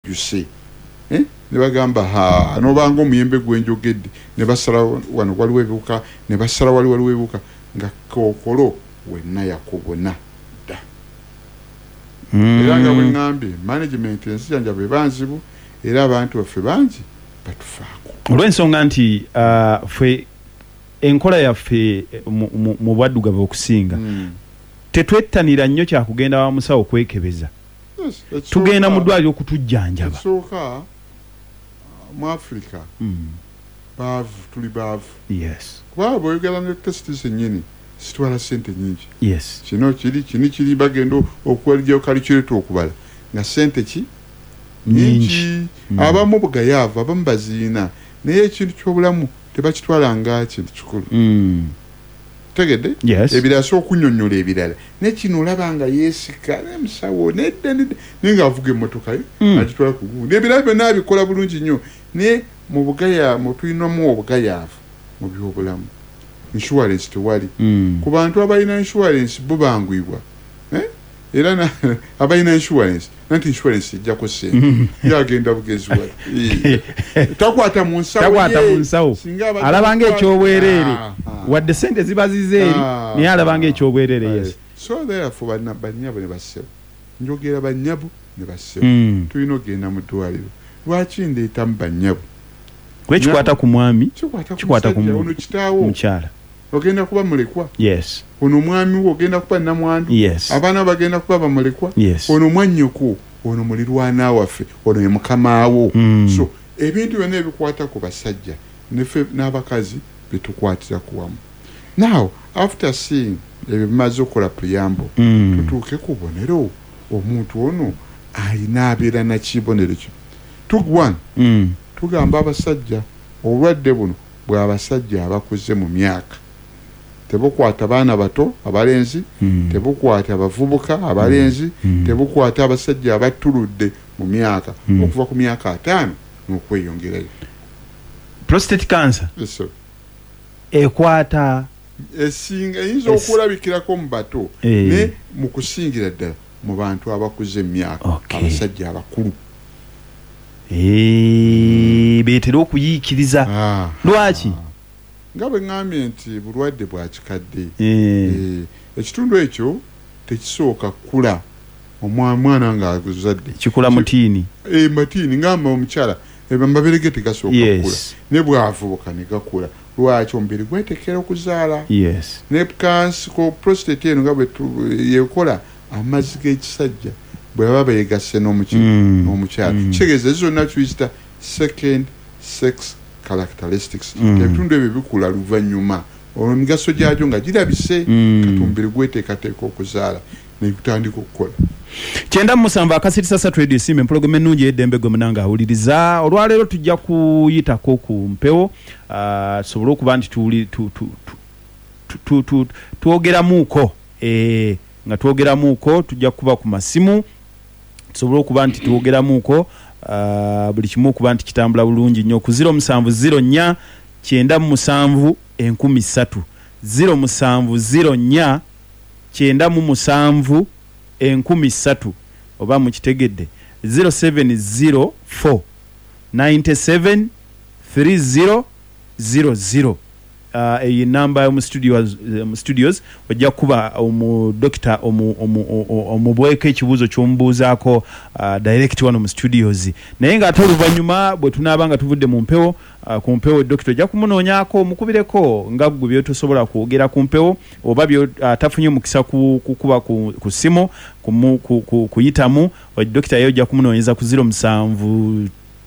you say? Ne bagamba nobanga omuyembe gwenjogedde ne basala wano waliwo ebiwuka ne basala waliwo ebiwuka nga Kookolo wenna yakubona dda. Era nga bwe ngambye management ensijanja bwe banzibu era abantu baffe bangi batufaako. Olw'ensonga nti ffe enkola yaffe mu bwaddugavu okusinga tetwettanira nnyo kyakugenda wa musawo kwekebeza. Tugenda mu ddwaliro okutujjanjaba. Ekisooka mu Africa tuli baavu. Yes. Kuba bw'oyogera ne testi zennyini zitwala ssente nnyingi. Yes. Kino kiri bagenda okuwalijjayo kalikyuleeta okubala nga ssente ki nyingi. Abamu bugayaavu abamu baziina naye ekintu ky'obulamu tebakitwala nga kintu kikulu. Tegedde? Yes. Ebirala so okunnyonnyola ebirala ne kino olaba nga yeesika n'emusawo nedda naye ng'avuga emmotoka ye agitwala ku gundi. Ebirala byonna abikola bulungi nnyo naye mu bugayaavu tulinamu obugayaavu mu by'obulamu. Insurance tewali. Ku bantu abalina insurance bubangwibwa. Era abalina insurance nanti insurance ejjako ssente yagenda bugezi wali takwata mu nsawo alabanga ekyobwereere wadde ssente ziba zizeeri naye alabanga ekyobwereere. Yes. So therefore bannyabo ne bassebo njogera bannyabo ne bassebo tulina ogenda mu ddwaliro. Lwaki ndeetamu bannyabo? Kwe kikwata ku mwami kikwata ku mukyala ogenda kuba mulekwa. Yes. Ono mwami wo ogenda kuba namwandu. Yes. Abaana bagenda kuba bamulekwa. Yes. Ono mwannyoko ono mulirwana waffe ono ye mukama wo. So ebintu byonna ebikwata ku basajja nefe n'abakazi bitukwatira kuwamu. Now after seeing ebimaze okukola preamble tutuuke ku bubonero omuntu ono ayina abeera na kibonero ki. Tugamba abasajja obulwadde buno bw'abasajja abakuze mu myaka. Tebukwata baana bato abalenzi, tebukwata abavubuka abalenzi, tebukwata abasajja abatuludde mu myaka okuva ku myaka 5 n'okweyongerayo. Prostate cancer. Yes, sir. Ekwata esinga eyinza okulabikirako mu bato ne mu kusingira ddala mu bantu abakuze emyaka. Abasajja abakulu beetera okuyiikiriza. Lwaki? Nga bwe ngambye nti bulwadde bwa kikadde. Ekitundu ekyo tekisooka kula omwana ng'azadde kikula mutiini. Matiini ngamba omukyala amabere ge tegasooka kukula ne bwavubuka ne gakula. Lwaki omubiri gwetekera okuzaala. Yes. Ne kansi ko prostate eno nga bwe yekola amazzi g'ekisajja bwe baba beegasse n'omukyala. Kitegeeza zonna tuyita second sex characteristics. Ebitundu ebyo bikula luvannyuma emigaso gyakyo nga girabise kati omubiri gweteekateeka okuzaala nekutandika okukola. 97 akasirisa 3 radio sim empologoma ennungi eddembe gwe munanga awuliriza. Olwaleero tujja kuyitako ku mpewo tusobole okuba nti twogeramuuko nga twogeramuuko tujja kuba ku masimu tusobole okuba nti twogeramuuko buli kimu okuba nti kitambula bulungi nnyo ku 0704 97 13 0704 97 13 oba mukitegedde 0704 97 3000. Eyi namba yo mu studios ojja kuba Dr. omubweko ekibuuzo ky'omubuuzaako direct wano mu studios. Naye ng'ate oluvannyuma bwe tunaabanga tuvudde mu mpewo ku mpewo Dr. ojja kumunoonyaako mukubireko nga ggwe byotosobola kwogera ku mpewo oba tafunye omukisa kukuba ku ssimu kuyitamu Dr. ye ojja kumunoonyeza ku 0750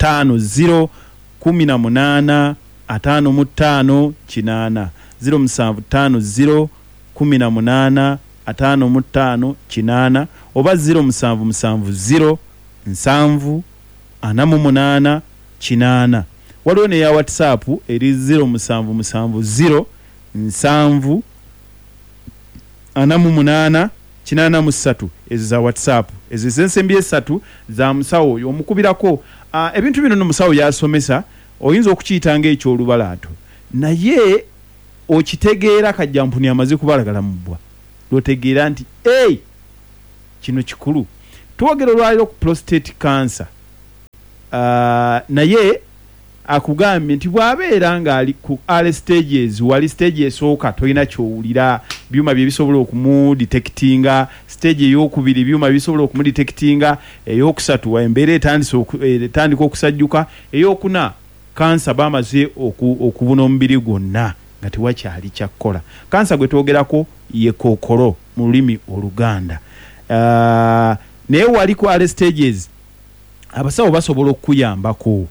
18 55 kinana 0750 18 55 kinana oba 0770 7 48 kinana. Waliwo ne ya WhatsApp eri 0770 7 48 kinana musatu. Ezo za WhatsApp ezo zensembi esatu za musawo oyo omukubirako. Ebintu bino musawo yasomesa oyinza okukiyita ng'ekyolubalaato naye okitegeera kajjampuni amaze kubalagala mu bbwa lwotegeera nti kino kikulu. Twogera olwaliro ku prostate cancer naye akugambye nti bw'abeera ng'ali ku early stages wali stage esooka tolina kyowulira byuma bye bisobola okumudetectinga stage ey'okubiri byuma bisobola okumudetectinga ey'okusatu embeera etandika okusajjuka ey'okuna kansa bamaze okubuna omubiri gwonna nga tewakyali kyakkola. Kansa gwe twogerako ye kookolo mu lulimi Oluganda. Naye wali ku early stages abasawo basobola okukuyambako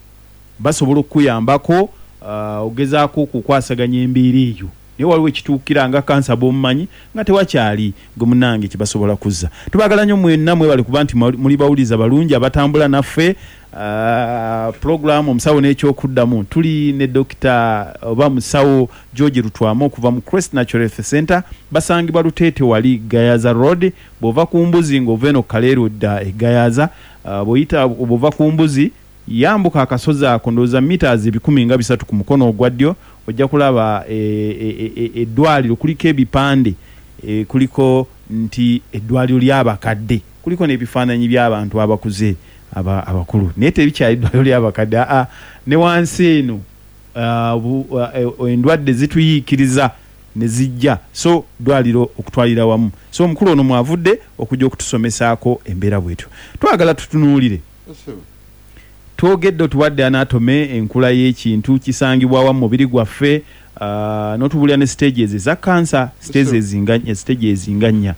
ogezaako okukwasaganya embeera eyo naye waliwo ekituukira nga kansa bw'omumanyi nga tewakyali gwe munnange kibasobola kuzza. Tubagala nnyo mwenna mwebale kuba nti muli bawuliza balungi abatambula naffe. Program omusawo n'ekyokuddamu tuli ne Dr. oba musawo George Lutwamo okuva mu Crest Natural Health Center basangibwa Luteete wali Gayaza Road bw'ova ku mbuzi ng'ova eno Kaleero dda Gayaza bw'ova ku mbuzi yambuka akasozi ako ndowooza meters 13 ku mukono ogwa ddyo ojja kulaba eddwaliro kuliko ebipande kuliko nti eddwaliro ly'abakadde kuliko n'ebifaananyi by'abantu abakuze abakulu naye tebikyali eddwaliro ly'abakadde ne wansi eno endwadde zituyiikiriza ne zijja so ddwaliro okutwalira wamu so omukulu ono mwavudde okujja okutusomesaako embeera bwetyo twagala tutunuulire twogedde otuwadde anatome enkula y'ekintu kisangibwa wa mubiri gwaffe n'otubulira ne stages eza cancer stage ezinganya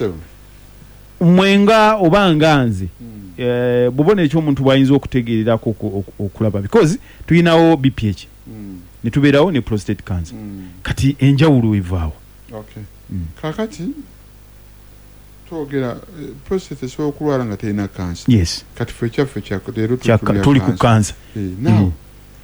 mwenga oba nga nze bubonero ky'omuntu bw'ayinza okutegeererako okulaba because tuyinawo BPH ne tubeerawo ne prostate cancer kati enjawulo evaawo kakati twogera prostate esobola okulwala nga terina cancer. Yes. Kati ffe ekyaffe leero tuli ku cancer. Now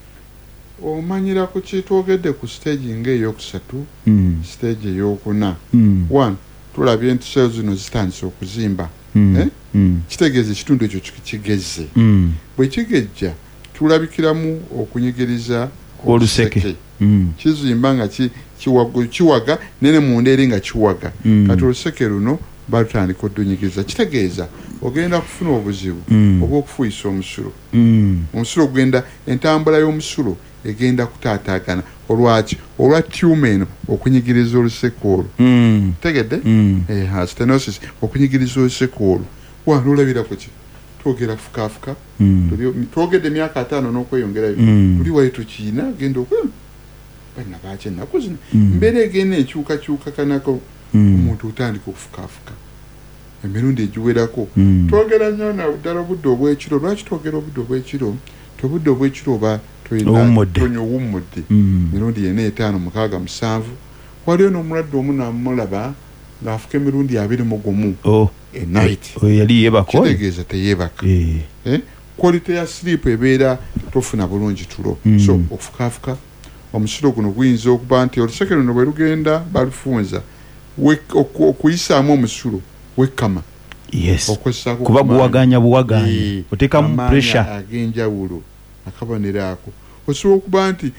omanyira ku ki twogedde ku stage ng'eyokusatu stage ey'okuna one tulabye nti cells zino zitandise okuzimba kitegeeza ekitundu ekyo kigezze bwe kigejja tulabikiramu okunyigiriza oluseke kizimba nga kiwaga nene munda eri nga kiwaga kati oluseke luno balutandika oddunyigiza kitegeeza ogenda kufuna obuzibu obw'okufuyisa omusulo omusulo ogenda entambula y'omusulo egenda kutaataagana olwaki olwa tuma eno okunyigiriza oluseke olwo tegedde stenosis okunyigiriza oluseke olwo wano olabira ku ki twogera fukafuka twogedde emyaka 5 n'okweyongerayo tuli wali tukiina genda bana baki ennaku zino mbeera egenda enkyukakyuka kanako omuntu otandika okufukafuka emirundi egiwerako twogera nnyo naddala obudde obw'ekiro lwaki twogera obudde obw'ekiro tobudde obw'ekiro oba tonya owummudde emirundi 4 5 6 7 waliyo n'omulwadde omu namulaba ng'afuka emirundi 21 enight yali yeebaka kitegeeza teyeebaka quality ya sleep ebeera tofuna bulungi tulo so okufukafuka omusulo guno guyinza okuba nti oluseke luno bwe lugenda balufunza okuyisaamu omusulo wekkama kuba guwaganya oteekamu pressure ag'enjawulo akabonero ako osobola okuba nti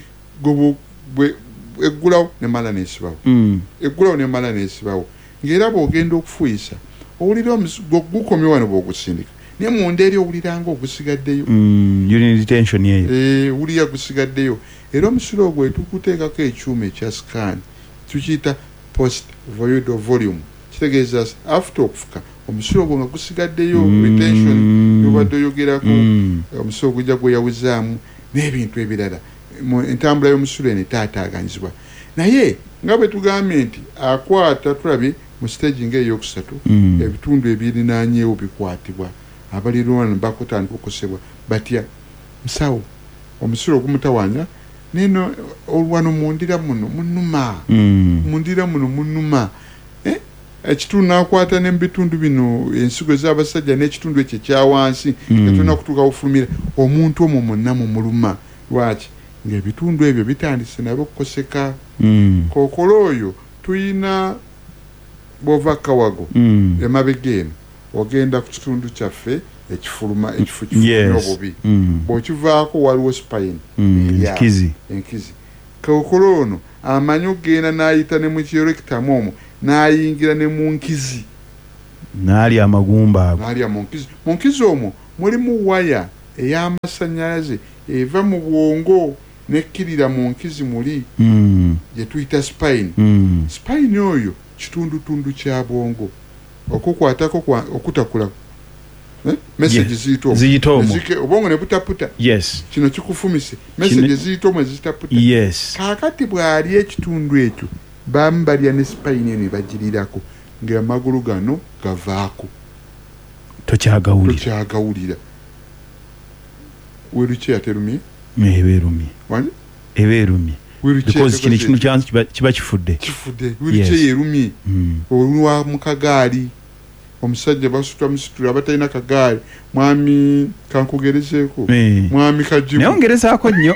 eggulawo nemala neesibawo ng'era bw'ogenda okufuyisa owulira gukomye wano bw'ogusindika naye munda eri owuliranga ogusigaddeyo wulira gusigaddeyo era omusulo ogwo etukuteekako ekyuma ekya scan tukiyita post void volume kitegeeza after okufuka omusulo ogwo nga gusigaddeyo retention yobadde oyogerako omusulo gujja gweyawuzaamu n'ebintu ebirala entambula y'omusulo eno etaataaganyizibwa naye nga bwe tugambye nti akwata tulabye mu stage ng'eyokusatu ebitundu ebirinaanyeewo bikwatibwa abalirwana bakutandika okukosebwa batya musawo omusulo ogumutawanya neno olwano mundira muno munuma ekitundu nakwata n'ebitundu bino ensigo z'abasajja n'ekitundu ekyo ekyawansi katona kutuuka ofulumira omuntu omwo monna mu muluma lwaki ng'ebitundu ebyo bitandise nabyo okukoseka kookolo oyo tuyina bw'ova kawago emabega eno ogenda ku kitundu kyaffe ekifo kifulumya obubi bw'okivaako waliwo spine enkizi kookolo ono amanyi okugenda n'ayita ne mu kiyorekitamu omwo n'ayingira ne mu nkizi n'alya amagumba ago mu nkizi omwo mulimu waya ey'amasannyalaze eva mu bwongo nekkirira mu nkizi muli gye tuyita spine. Spine oyo kitundutundu kya bwongo okukwatako okutakula message ziyita omwo obwongo ne butaputa. Kino kikufumise message ziyita omwo ezitaputa. Kaakati bw'ali ekitundu ekyo bamu balya ne spine eno ebagirirako ng'amagulu gano gavaako tokyagawulira. Wheelchair terumye eberumye because kino ekintu kyansi kiba kifudde wheelchair yerumye olwa mu kagaali omusajja basitula batalina kagaali mwami kankugerezeeko mwami kajibu naye ongerezaako nnyo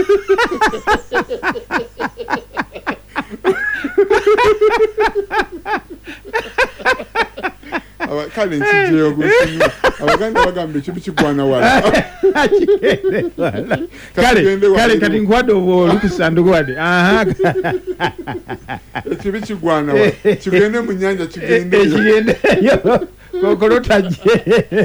kale nkijeyo gusinyo abaganda bagamba ekintu kigwana wala kale kati nkwade olukusanduku wadde ekibi kigwana wala kigende mu nnyanja kigendeyo kokolo tajje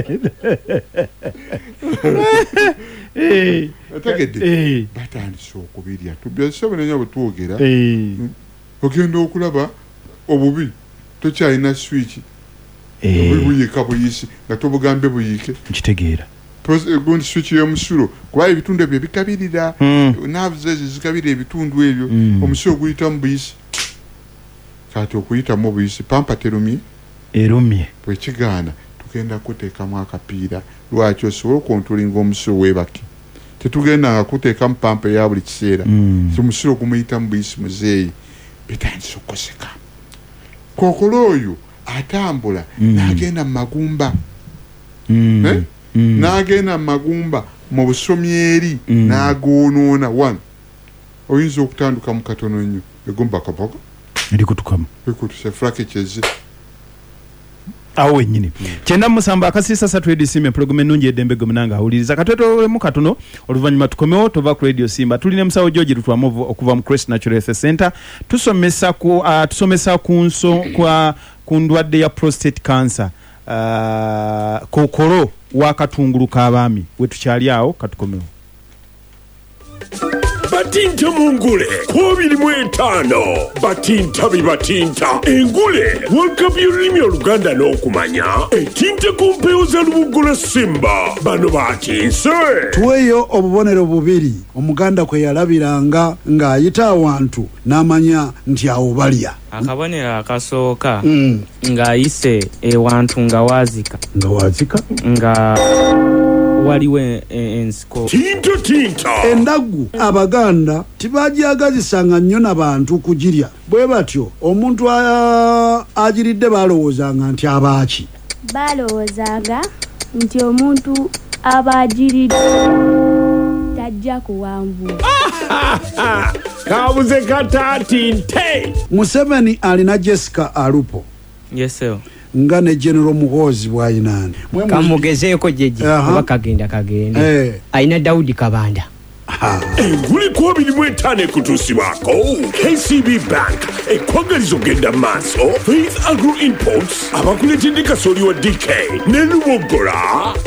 otegedde batandise okubirya tubyasobole nnyo butwogera ogenda okulaba obubi tokyalina swiki buyika buyisi nga tobugambe buyike nkitegeera gundi swiki y'omusulo kuba ebitundu ebyo bikabirira naavu ezo zikabira ebitundu ebyo omusulo guyitamu buyisi kati okuyitamu obuyisi pampa erumye bwekigaana tugenda kuteekamu akapiira lwaki osobola okontrolinga omusulo weebake tetugenda nga kuteekamu pampa eya buli kiseera omusulo gumuyitamu buyisi muzeeyi bitandise okukoseka kookolo oyo atambula n'agenda mu magumba n'agenda mu magumba mu busomi eri n'agoonoona one oyinza okutanduka mu katono nnyo egomba kabaga erikutukamu ekutuse fulake kyeze awo wennyini kyenda musamba akasiisa satu radio simba program ennungi eddembe gwe munanga awuliriza katwetolemu katono oluvannyuma tukomewo tova ku radio simba tuli ne musawo George Lutwamu okuva mu Crest Natural Health Center tusomesa ku ndwadde ya prostate cancer kokolo wakatungulu k'abaami wetukyali awo katukomewo. Batinta mungule 25 batinta bibatinta engule wakabye olulimi oluganda n'okumanya etinta ku mpewo za Lubugola Simba bano batinse tuweyo obubonero bubiri omuganda kwe yalabiranga ng'ayita awantu n'amanya nti awo balya. Akabonero akasooka ng'ayise ewantu nga wazika nga waliwo ensiko tinta endagu abaganda tibajagazisanga nnyo n'abantu kugirya bwe batyo omuntu agiridde balowoozanga nti abaaki balowoozanga nti omuntu abagiridde tajja kuwambula kabuze katatinte. Museveni alina Jessica Alupo nga ne General Muhoozi bwayinaani kamugezeeko jeje bakagenda ayina Daudi Kabanda enguli 25 kutuusibwako KCB Bank ekwagaliza ogenda maaso Faith Agro Imports abakuletedde kasooli wa DK ne Lubogola